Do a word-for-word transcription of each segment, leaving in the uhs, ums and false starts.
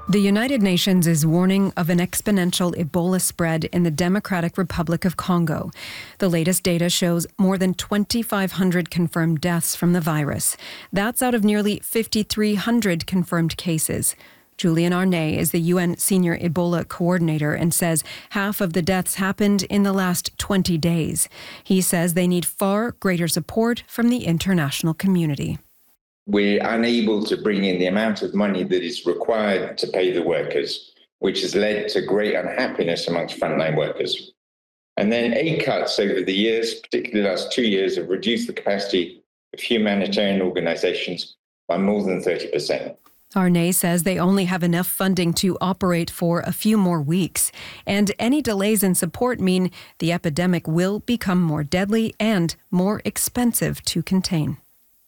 The United Nations is warning of an exponential Ebola spread in the Democratic Republic of Congo. The latest data shows more than twenty-five hundred confirmed deaths from the virus. That's out of nearly fifty-three hundred confirmed cases. Julian Arnay is the U N Senior Ebola Coordinator and says half of the deaths happened in the last twenty days. He says they need far greater support from the international community. We're unable to bring in the amount of money that is required to pay the workers, which has led to great unhappiness amongst frontline workers. And then aid cuts over the years, particularly the last two years, have reduced the capacity of humanitarian organizations by more than thirty percent. Arnay says they only have enough funding to operate for a few more weeks, and any delays in support mean the epidemic will become more deadly and more expensive to contain.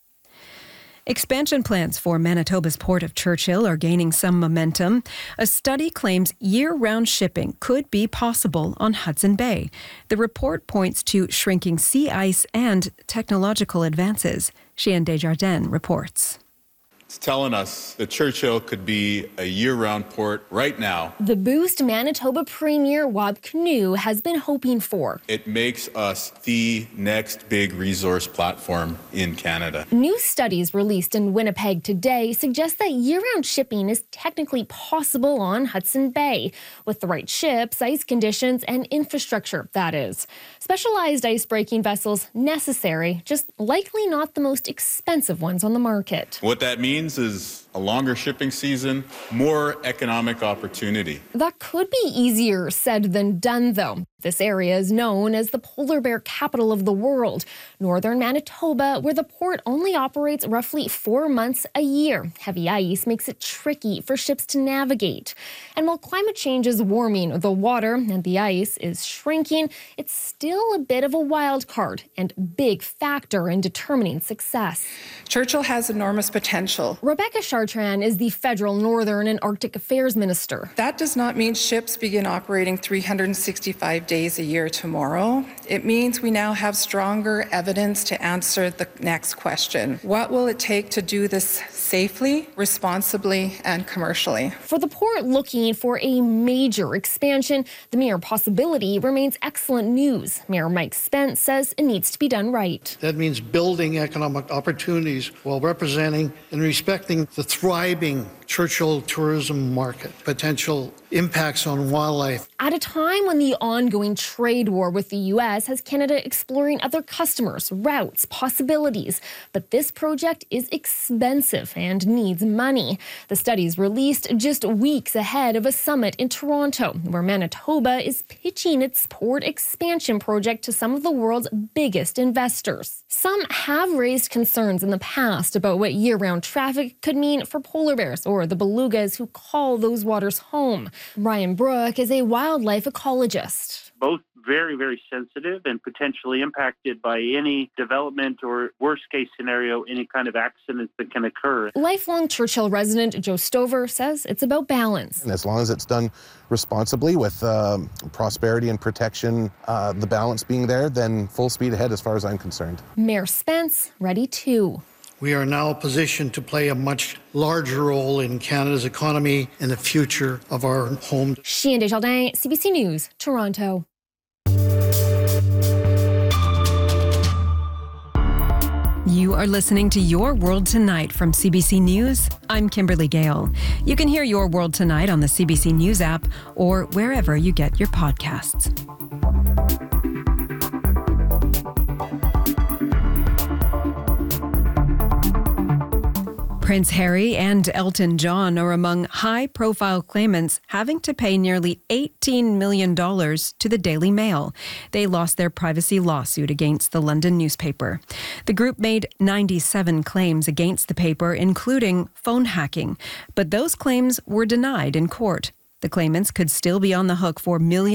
Expansion plans for Manitoba's Port of Churchill are gaining some momentum. A study claims year-round shipping could be possible on Hudson Bay. The report points to shrinking sea ice and technological advances. Chien Desjardins reports. It's telling us that Churchill could be a year-round port right now. The boost Manitoba Premier Wab Kinew has been hoping for. It makes us the next big resource platform in Canada. New studies released in Winnipeg today suggest that year-round shipping is technically possible on Hudson Bay, with the right ships, ice conditions, and infrastructure, that is. Specialized ice-breaking vessels necessary, just likely not the most expensive ones on the market. What that means is a longer shipping season, more economic opportunity. That could be easier said than done, though. This area is known as the polar bear capital of the world, northern Manitoba, where the port only operates roughly four months a year. Heavy ice makes it tricky for ships to navigate. And while climate change is warming the water and the ice is shrinking, it's still a bit of a wild card and big factor in determining success. Churchill has enormous potential. Rebecca Chartrand is the federal Northern and Arctic Affairs Minister. That does not mean ships begin operating three hundred sixty-five days a year tomorrow. It means we now have stronger evidence to answer the next question. What will it take to do this safely, responsibly, and commercially? For the port looking for a major expansion, the mere possibility remains excellent news. Mayor Mike Spence says it needs to be done right. That means building economic opportunities while representing and respecting the thriving Churchill tourism market, potential impacts on wildlife. At a time when the ongoing trade war with the U S has Canada exploring other customers, routes, possibilities. But this project is expensive and needs money. The study's released just weeks ahead of a summit in Toronto, where Manitoba is pitching its port expansion project to some of the world's biggest investors. Some have raised concerns in the past about what year-round traffic could mean for polar bears or the belugas who call those waters home. Ryan Brook is a wildlife ecologist. Both very, very sensitive and potentially impacted by any development or worst-case scenario, any kind of accidents that can occur. Lifelong Churchill resident Joe Stover says it's about balance. And as long as it's done responsibly with um, prosperity and protection, uh, the balance being there, then full speed ahead as far as I'm concerned. Mayor Spence ready too. We are now positioned to play a much larger role in Canada's economy and the future of our home. Chien Desjardins, C B C News, Toronto. You are listening to Your World Tonight from C B C News. I'm Kimberly Gale. You can hear Your World Tonight on the C B C News app or wherever you get your podcasts. Prince Harry and Elton John are among high-profile claimants having to pay nearly eighteen million dollars to the Daily Mail. They lost their privacy lawsuit against the London newspaper. The group made ninety-seven claims against the paper, including phone hacking, but those claims were denied in court. The claimants could still be on the hook for millions